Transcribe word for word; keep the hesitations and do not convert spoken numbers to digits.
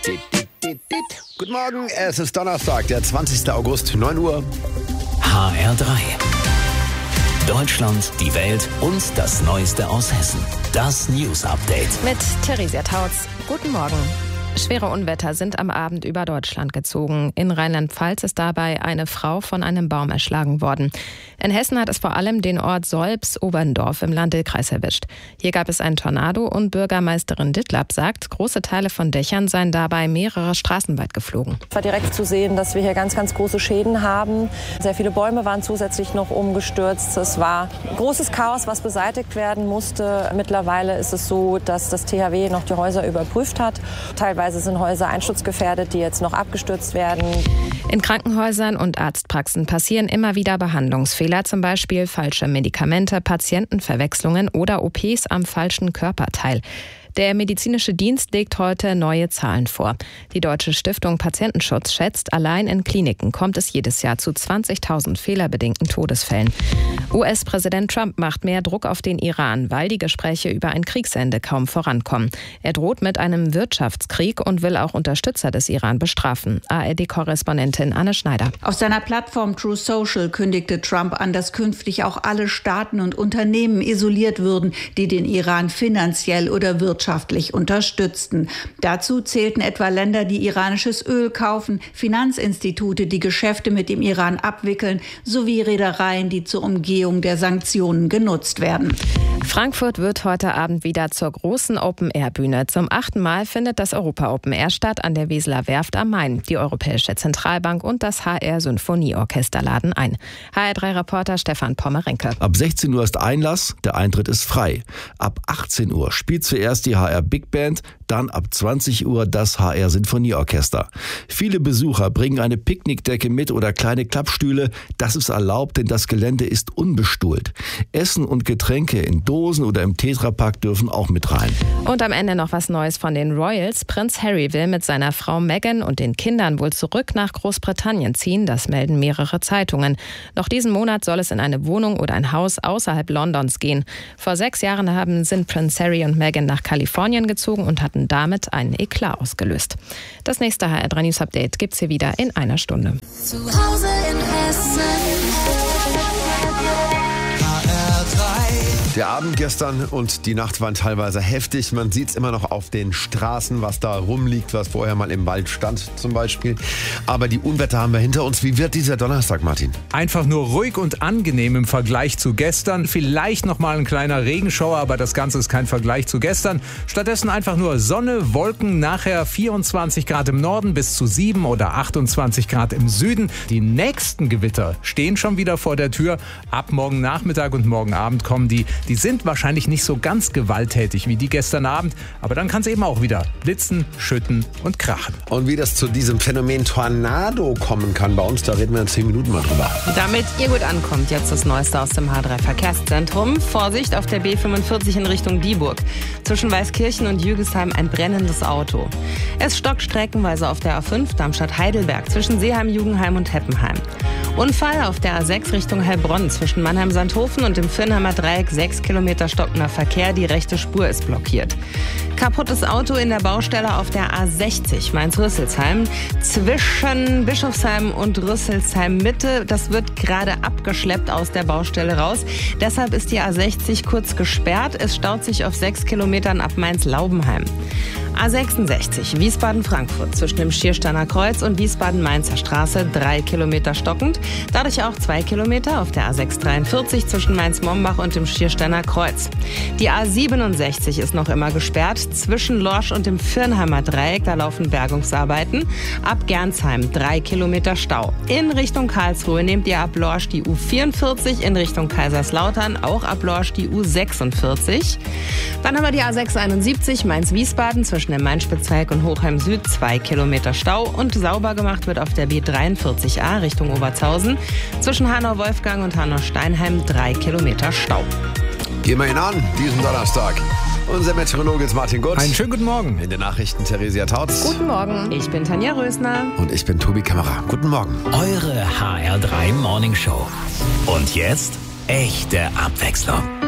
Guten Morgen, es ist Donnerstag, der zwanzigster August, neun Uhr. H R drei. Deutschland, die Welt und das Neueste aus Hessen. Das News Update. Mit Theresia Tautz. Guten Morgen. Schwere Unwetter sind am Abend über Deutschland gezogen. In Rheinland-Pfalz ist dabei eine Frau von einem Baum erschlagen worden. In Hessen hat es vor allem den Ort Solbs-Oberndorf im Lahn-Dill-Kreis erwischt. Hier gab es einen Tornado und Bürgermeisterin Dittlab sagt, große Teile von Dächern seien dabei mehrere Straßen weit geflogen. Es war direkt zu sehen, dass wir hier ganz, ganz große Schäden haben. Sehr viele Bäume waren zusätzlich noch umgestürzt. Es war großes Chaos, was beseitigt werden musste. Mittlerweile ist es so, dass das T H W noch die Häuser überprüft hat. Teilweise sind Häuser einsturzgefährdet, die jetzt noch abgestürzt werden. In Krankenhäusern und Arztpraxen passieren immer wieder Behandlungsfehler, zum Beispiel falsche Medikamente, Patientenverwechslungen oder O Ps am falschen Körperteil. Der medizinische Dienst legt heute neue Zahlen vor. Die Deutsche Stiftung Patientenschutz schätzt, allein in Kliniken kommt es jedes Jahr zu zwanzigtausend fehlerbedingten Todesfällen. U S-Präsident Trump macht mehr Druck auf den Iran, weil die Gespräche über ein Kriegsende kaum vorankommen. Er droht mit einem Wirtschaftskrieg und will auch Unterstützer des Iran bestrafen. A R D-Korrespondentin Anne Schneider. Auf seiner Plattform True Social kündigte Trump an, dass künftig auch alle Staaten und Unternehmen isoliert würden, die den Iran finanziell oder wirtschaftlich wirtschaftlich unterstützten. Dazu zählten etwa Länder, die iranisches Öl kaufen, Finanzinstitute, die Geschäfte mit dem Iran abwickeln, sowie Reedereien, die zur Umgehung der Sanktionen genutzt werden. Frankfurt wird heute Abend wieder zur großen Open-Air-Bühne. Zum achten Mal findet das Europa-Open-Air statt an der Weseler Werft am Main. Die Europäische Zentralbank und das H R-Symphonieorchester laden ein. H R drei-Reporter Stefan Pommerenke. Ab sechzehn Uhr ist Einlass, der Eintritt ist frei. Ab achtzehn Uhr spielt zuerst die H R Big Band, dann ab zwanzig Uhr das H R-Sinfonieorchester. Viele Besucher bringen eine Picknickdecke mit oder kleine Klappstühle. Das ist erlaubt, denn das Gelände ist unbestuhlt. Essen und Getränke in Dosen oder im Tetrapack dürfen auch mit rein. Und am Ende noch was Neues von den Royals. Prinz Harry will mit seiner Frau Meghan und den Kindern wohl zurück nach Großbritannien ziehen. Das melden mehrere Zeitungen. Noch diesen Monat soll es in eine Wohnung oder ein Haus außerhalb Londons gehen. Vor sechs Jahren haben, sind Prinz Harry und Meghan nach Kalifornien gezogen und hatten damit einen Eklat ausgelöst. Das nächste H R drei News Update gibt's hier wieder in einer Stunde. Zu Hause in Hessen. Der Abend gestern und die Nacht waren teilweise heftig. Man sieht es immer noch auf den Straßen, was da rumliegt, was vorher mal im Wald stand zum Beispiel. Aber die Unwetter haben wir hinter uns. Wie wird dieser Donnerstag, Martin? Einfach nur ruhig und angenehm im Vergleich zu gestern. Vielleicht noch mal ein kleiner Regenschauer, aber das Ganze ist kein Vergleich zu gestern. Stattdessen einfach nur Sonne, Wolken, nachher vierundzwanzig Grad im Norden bis zu sieben oder achtundzwanzig Grad im Süden. Die nächsten Gewitter stehen schon wieder vor der Tür. Ab morgen Nachmittag und morgen Abend kommen die. Die sind wahrscheinlich nicht so ganz gewalttätig wie die gestern Abend, aber dann kann es eben auch wieder blitzen, schütten und krachen. Und wie das zu diesem Phänomen Tornado kommen kann bei uns, da reden wir in zehn Minuten mal drüber. Damit ihr gut ankommt, jetzt das Neueste aus dem H drei Verkehrszentrum. Vorsicht auf der B fünfundvierzig in Richtung Dieburg. Zwischen Weißkirchen und Jügesheim ein brennendes Auto. Es stockt streckenweise auf der A fünf Darmstadt-Heidelberg zwischen Seeheim, Jugenheim und Heppenheim. Unfall auf der A sechs Richtung Heilbronn zwischen Mannheim-Sandhofen und dem Firnheimer Dreieck. Sechs Kilometer stockender Verkehr, die rechte Spur ist blockiert. Kaputtes Auto in der Baustelle auf der A sechzig Mainz-Rüsselsheim zwischen Bischofsheim und Rüsselsheim Mitte. Das wird gerade abgeschleppt aus der Baustelle raus. Deshalb ist die A sechzig kurz gesperrt. Es staut sich auf sechs Kilometern ab Mainz-Laubenheim. A sechsundsechzig Wiesbaden-Frankfurt zwischen dem Schiersteiner Kreuz und Wiesbaden-Mainzer Straße drei Kilometer stockend. Dadurch auch zwei Kilometer auf der A sechshundertdreiundvierzig zwischen Mainz-Mombach und dem Schiersteiner Kreuz. Die A siebenundsechzig ist noch immer gesperrt zwischen Lorsch und dem Firnheimer Dreieck. Da laufen Bergungsarbeiten. Ab Gernsheim drei Kilometer Stau. In Richtung Karlsruhe nehmt ihr ab Lorsch die U vierundvierzig, in Richtung Kaiserslautern auch ab Lorsch die U sechsundvierzig. Dann haben wir die A sechshunderteinundsiebzig Mainz-Wiesbaden zwischen dem Main-Spitzberg und Hochheim Süd zwei Kilometer Stau und sauber gemacht wird auf der B dreiundvierzig A Richtung Obertshausen zwischen Hanau-Wolfgang und Hanau-Steinheim drei Kilometer Stau. Gehen wir ihn an, diesen Donnerstag. Unser Meteorologe ist Martin Gutz. Einen schönen guten Morgen. In den Nachrichten Theresia Tautz. Guten Morgen. Ich bin Tanja Rösner. Und ich bin Tobi Kämmerer. Guten Morgen. Eure H R drei Morning Show. Und jetzt echte Abwechslung.